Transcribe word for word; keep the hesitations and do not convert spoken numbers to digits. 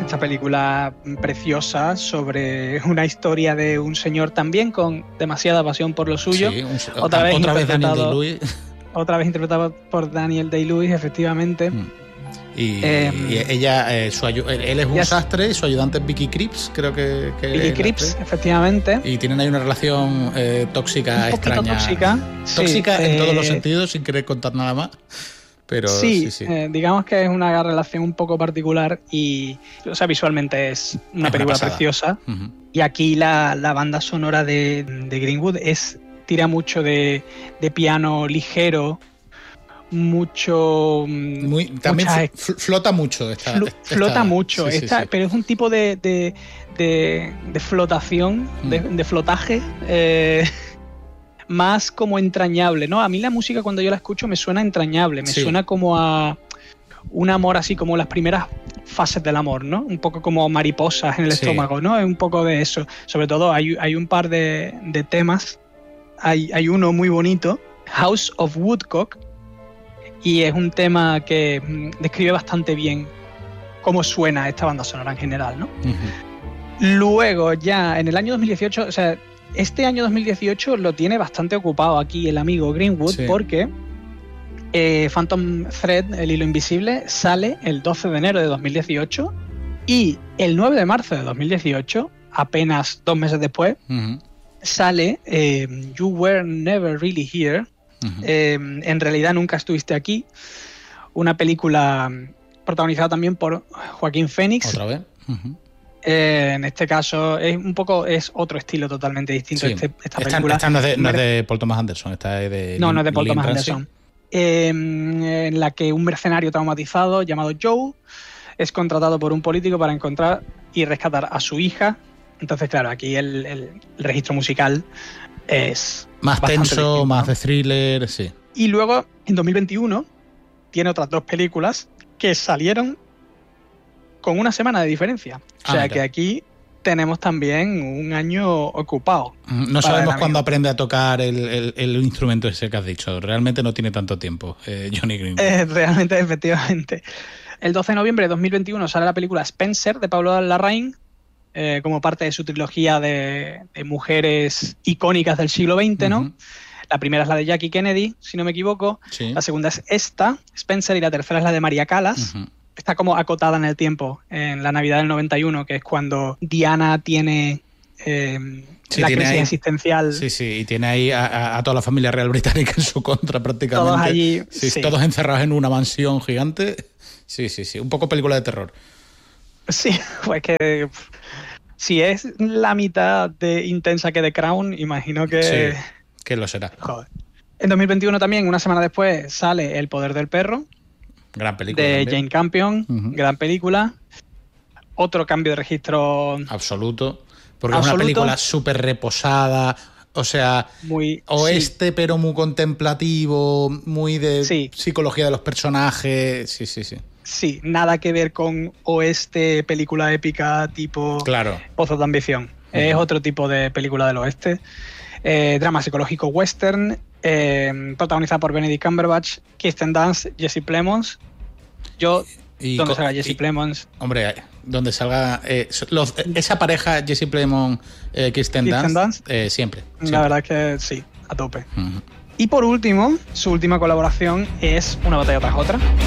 esta película preciosa sobre una historia de un señor también con demasiada pasión por lo suyo. Sí, un, otra vez, otra vez Daniel Day-Lewis. Otra vez interpretado por Daniel Day-Lewis, efectivamente. Mm. Y, eh, y ella, eh, su, él es un sastre y su ayudante es Vicky Krieps, creo que, que Vicky Krieps, efectivamente. Y tienen ahí una relación eh, tóxica, un extraña. tóxica. Tóxica sí, en eh, todos los sentidos, sin querer contar nada más. Pero sí, sí, sí. Eh, digamos que es una relación un poco particular y, o sea, visualmente es una es película una preciosa. Uh-huh. Y aquí la, la banda sonora de, de Greenwood es tira mucho de, de piano ligero, mucho... Muy, también mucha, flota mucho. Esta, fl esta, flota mucho, sí, esta, sí, sí. pero es un tipo de, de, de, de flotación, mm. de, de flotaje... Eh, más como entrañable, ¿no? A mí la música cuando yo la escucho me suena entrañable, me sí. suena como a un amor así como las primeras fases del amor, ¿no? Un poco como mariposas en el sí. estómago, ¿no? Es un poco de eso. Sobre todo hay, hay un par de, de temas, hay, hay uno muy bonito, House of Woodcock, y es un tema que describe bastante bien cómo suena esta banda sonora en general, ¿no? Uh-huh. Luego ya en el año dos mil dieciocho, o sea, este año dos mil dieciocho lo tiene bastante ocupado aquí el amigo Greenwood sí. porque eh, Phantom Thread, el hilo invisible, sale el doce de enero de dos mil dieciocho y el nueve de marzo de dos mil dieciocho, apenas dos meses después, uh-huh. sale eh, You Were Never Really Here, uh-huh. eh, en realidad nunca estuviste aquí, una película protagonizada también por Joaquín Phoenix. ¿Otra vez? Uh-huh. Eh, en este caso es un poco es otro estilo totalmente distinto. Sí. Este, esta película esta, esta no, es de, no es de Paul Thomas Anderson, esta es de no no es de Paul Lynn Thomas Ramsey. Anderson, eh, en la que un mercenario traumatizado llamado Joe es contratado por un político para encontrar y rescatar a su hija. Entonces, claro, aquí el, el, el registro musical es más tenso, distinto, más ¿no? de thriller, sí. Y luego en dos mil veintiuno tiene otras dos películas que salieron con una semana de diferencia. O ah, sea mira. que aquí tenemos también un año ocupado. No sabemos cuándo aprende a tocar el, el, el instrumento ese que has dicho. Realmente no tiene tanto tiempo, eh, Johnny Greenwood. Eh, realmente, efectivamente. El doce de noviembre de dos mil veintiuno sale la película Spencer de Pablo Larraín, eh, como parte de su trilogía de, de mujeres icónicas del siglo veinte, ¿no? Uh-huh. La primera es la de Jackie Kennedy, si no me equivoco. Sí. La segunda es esta, Spencer, y la tercera es la de María Callas. Uh-huh. Está como acotada en el tiempo, en la Navidad del noventa y uno, que es cuando Diana tiene eh, sí, la tiene crisis ahí, existencial. Sí, sí, y tiene ahí a, a, a toda la familia real británica en su contra prácticamente. Todos allí, sí, sí. Todos encerrados en una mansión gigante. Sí, sí, sí, un poco película de terror. Sí, pues que si es la mitad de intensa que The Crown, imagino que... Sí, que lo será. Joder. En dos mil veintiuno también, una semana después, sale El poder del perro. Gran película. De también. Jane Campion, uh-huh. gran película. Otro cambio de registro. Absoluto. Porque absoluto. Es una película súper reposada, o sea, muy, oeste, sí. pero muy contemplativo, muy de sí. psicología de los personajes. Sí, sí, sí. Sí, nada que ver con oeste, película épica tipo claro. Pozos de ambición. Uh-huh. Es otro tipo de película del oeste. Eh, drama psicológico western, eh, protagonizada por Benedict Cumberbatch, Kirsten Dunst, Jesse Plemons. Yo, y, donde y, salga Jesse y, Plemons. Hombre, donde salga eh, los, esa pareja Jesse Plemons, eh, Kirsten, Kirsten Dunst, Dunst eh, siempre, siempre. La verdad es que sí, a tope. Uh-huh. Y por último, su última colaboración es Una batalla tras otra.